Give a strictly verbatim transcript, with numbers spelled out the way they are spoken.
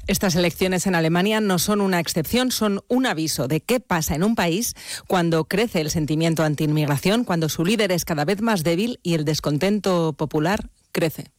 Estas elecciones en Alemania no son una excepción, son un aviso de qué pasa en un país cuando crece el sentimiento anti-inmigración, cuando su líder es cada vez más débil y el descontento popular crece.